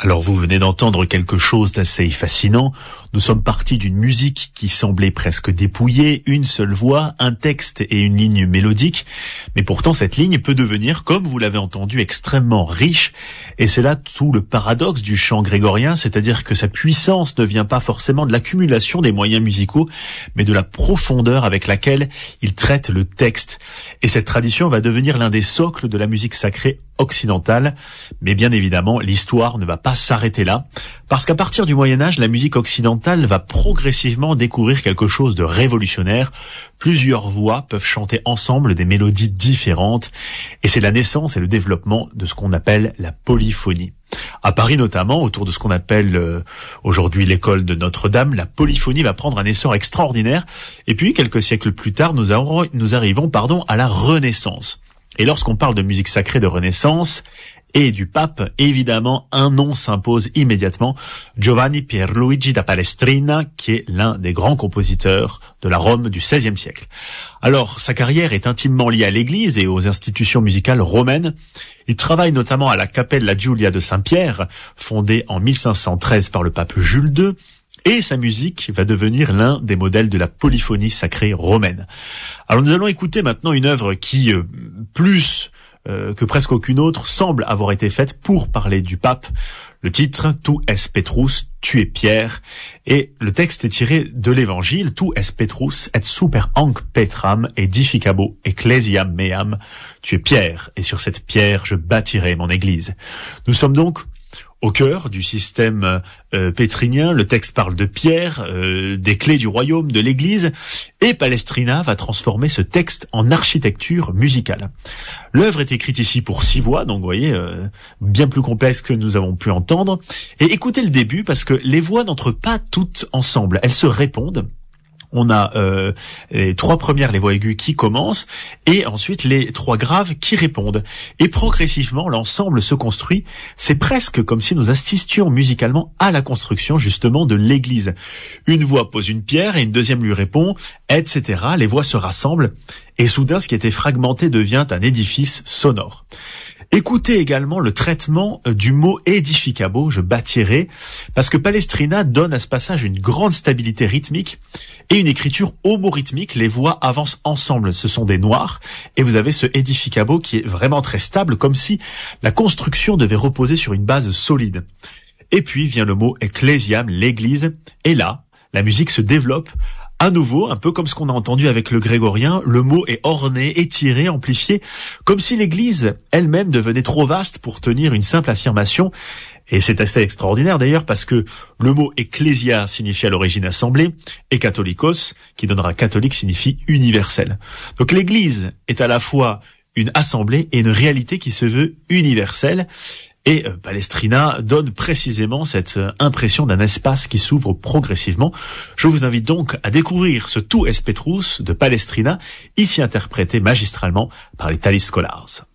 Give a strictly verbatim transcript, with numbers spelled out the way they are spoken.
Alors vous venez d'entendre quelque chose d'assez fascinant. Nous sommes partis d'une musique qui semblait presque dépouillée, une seule voix, un texte et une ligne mélodique. Mais pourtant cette ligne peut devenir, comme vous l'avez entendu, extrêmement riche. Et c'est là tout le paradoxe du chant grégorien, c'est-à-dire que sa puissance ne vient pas forcément de l'accumulation des moyens musicaux, mais de la profondeur avec laquelle il traite le texte. Et cette tradition va devenir l'un des socles de la musique sacrée occidentale. Mais bien évidemment, l'histoire ne va pas s'arrêter là, parce qu'à partir du Moyen-Âge, la musique occidentale va progressivement découvrir quelque chose de révolutionnaire. Plusieurs voix peuvent chanter ensemble des mélodies différentes, et c'est la naissance et le développement de ce qu'on appelle la polyphonie. À Paris notamment, autour de ce qu'on appelle euh, aujourd'hui l'école de Notre-Dame, la polyphonie va prendre un essor extraordinaire, et puis quelques siècles plus tard, nous, aurons, nous arrivons pardon, à la Renaissance. Et lorsqu'on parle de musique sacrée de Renaissance et du pape, évidemment, un nom s'impose immédiatement, Giovanni Pierluigi da Palestrina, qui est l'un des grands compositeurs de la Rome du seizième siècle. Alors, sa carrière est intimement liée à l'Église et aux institutions musicales romaines. Il travaille notamment à la Cappella Giulia de Saint-Pierre, fondée en mille cinq cent treize par le pape Jules deux, et sa musique va devenir l'un des modèles de la polyphonie sacrée romaine. Alors nous allons écouter maintenant une œuvre qui, euh, plus euh, que presque aucune autre, semble avoir été faite pour parler du pape. Le titre, Tu es Petrus, tu es Pierre, et le texte est tiré de l'évangile, Tu es Petrus et super hanc Petram edificabo ecclesiam meam, tu es Pierre, et sur cette pierre je bâtirai mon église. Nous sommes donc au cœur du système euh, pétrinien. Le texte parle de Pierre, euh, des clés du royaume, de l'Église, et Palestrina va transformer ce texte en architecture musicale. L'œuvre est écrite ici pour six voix, donc vous voyez, euh, bien plus complexe que nous avons pu entendre. Et écoutez le début, parce que les voix n'entrent pas toutes ensemble, elles se répondent. On a euh, les trois premières, les voix aiguës qui commencent, et ensuite les trois graves qui répondent. Et progressivement, l'ensemble se construit. C'est presque comme si nous assistions musicalement à la construction justement de l'église. Une voix pose une pierre et une deuxième lui répond, et cetera. Les voix se rassemblent, et soudain, ce qui était fragmenté devient un édifice sonore. Écoutez également le traitement du mot edificabo, je bâtirai, parce que Palestrina donne à ce passage une grande stabilité rythmique et une écriture homorythmique. Les voix avancent ensemble, ce sont des noirs, et vous avez ce edificabo qui est vraiment très stable, comme si la construction devait reposer sur une base solide. Et puis vient le mot ecclesiam, l'église, et là, la musique se développe. À nouveau, un peu comme ce qu'on a entendu avec le grégorien, le mot est orné, étiré, amplifié, comme si l'église elle-même devenait trop vaste pour tenir une simple affirmation. Et c'est assez extraordinaire d'ailleurs parce que le mot ecclésia signifie à l'origine assemblée, et catholicos, qui donnera catholique, signifie universel. Donc l'église est à la fois une assemblée et une réalité qui se veut universelle. Et Palestrina donne précisément cette impression d'un espace qui s'ouvre progressivement. Je vous invite donc à découvrir ce Tu es Petrus de Palestrina, ici interprété magistralement par les Thalis Scholars.